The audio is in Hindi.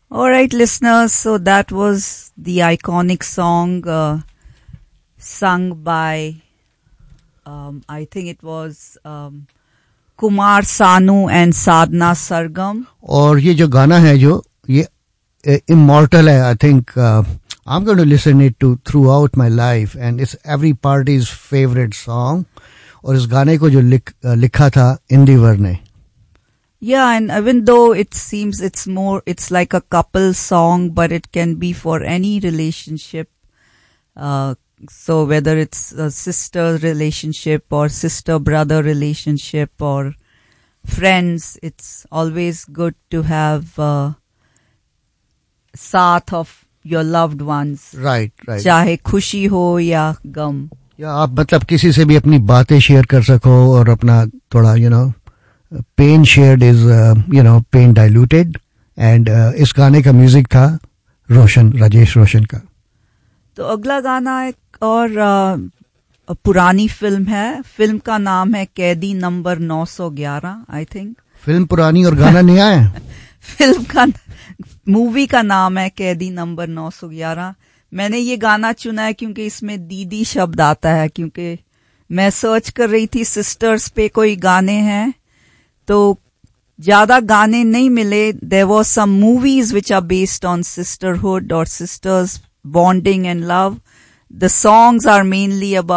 All right, listeners. So that was the iconic song sung by, I think it was Kumar Sanu and Sadhna Sargam. और ये जो गाना है जो ये immortal है. I think I'm going to listen it to throughout my life, and it's every party's favorite song. और इस गाने को जो लिखा था इंदिवर ने. Yeah, and even though it seems it's like a couple song, but it can be for any relationship. So whether it's a sister relationship or sister-brother relationship or friends, it's always good to have साथ of your loved ones. Right. चाहे खुशी हो या गम. या आप मतलब किसी से भी अपनी बातें शेयर कर सको और अपना थोड़ा pain shared is pain diluted, and इस गाने का म्यूजिक था राजेश रोशन का. तो अगला गाना एक और पुरानी फिल्म है. फिल्म का नाम है कैदी नंबर 911. आई थिंक फिल्म पुरानी और गाना नया है. फिल्म का मूवी का नाम है कैदी नंबर 911. मैंने ये गाना चुना है क्योंकि इसमें दीदी शब्द आता है, क्योंकि मैं सर्च कर रही थी सिस्टर्स पे कोई गाने हैं तो ज्यादा गाने नहीं मिले. There was some movies which are based on sisterhood or sisters bonding and love. The songs are mainly about